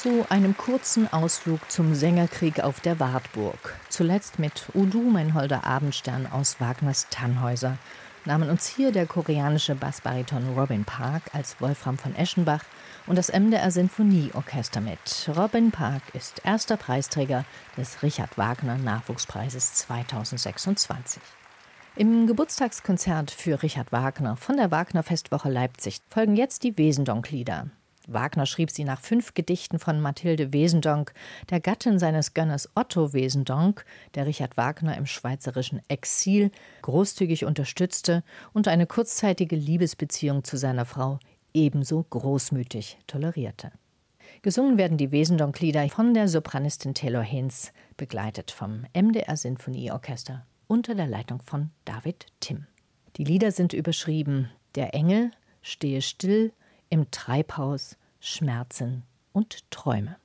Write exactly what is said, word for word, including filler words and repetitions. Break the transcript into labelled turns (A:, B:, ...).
A: Zu einem kurzen Ausflug zum Sängerkrieg auf der Wartburg. Zuletzt mit O Du, mein holder Abendstern aus Wagners Tannhäuser nahmen uns hier der koreanische Bassbariton Robin Park als Wolfram von Eschenbach und das M D R Sinfonieorchester mit. Robin Park ist erster Preisträger des Richard Wagner Nachwuchspreises zweitausendsechsundzwanzig. Im Geburtstagskonzert für Richard Wagner von der Wagner Festwoche Leipzig folgen jetzt die Wesendonck-Lieder. Wagner schrieb sie nach fünf Gedichten von Mathilde Wesendonck, der Gattin seines Gönners Otto Wesendonck, der Richard Wagner im schweizerischen Exil großzügig unterstützte und eine kurzzeitige Liebesbeziehung zu seiner Frau ebenso großmütig tolerierte. Gesungen werden die Wesendonck-Lieder von der Sopranistin Taylor Hinz, begleitet vom M D R Sinfonieorchester unter der Leitung von David Timm. Die Lieder sind überschrieben: Der Engel, Stehe still, im Treibhaus, Schmerzen und Träume.